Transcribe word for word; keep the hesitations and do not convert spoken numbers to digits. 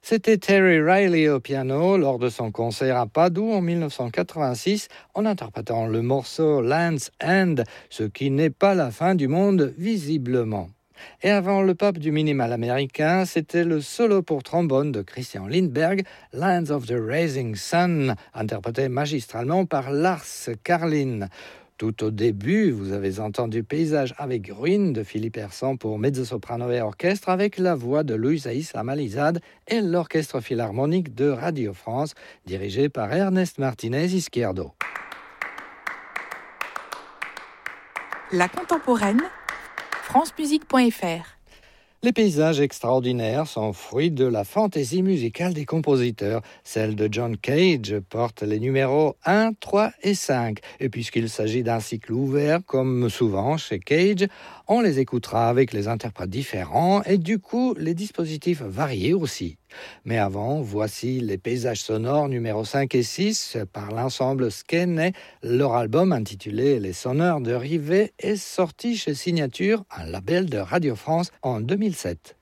C'était Terry Riley au piano lors de son concert à Padoue en dix-neuf cent quatre-vingt-six en interprétant le morceau Land's End, ce qui n'est pas la fin du monde visiblement. Et avant le pop du minimal américain, c'était le solo pour trombone de Christian Lindberg, Lands of the Rising Sun, interprété magistralement par Lars Karlin. Tout au début, vous avez entendu Paysage avec ruines de Philippe Hersan pour mezzo-soprano et orchestre avec la voix de Louisa Islamalizade et l'Orchestre Philharmonique de Radio France, dirigé par Ernest Martinez Izquierdo. La contemporaine, france musique point f r. Les paysages extraordinaires sont fruits de la fantaisie musicale des compositeurs. Celle de John Cage porte les numéros un, trois et cinq. Et puisqu'il s'agit d'un cycle ouvert, comme souvent chez Cage, on les écoutera avec les interprètes différents et du coup, les dispositifs variés aussi. Mais avant, voici les paysages sonores numéros cinq et six par l'ensemble Skene. Leur album intitulé Les Sonneurs de Rivet est sorti chez Signature, un label de Radio France, en deux mille sept.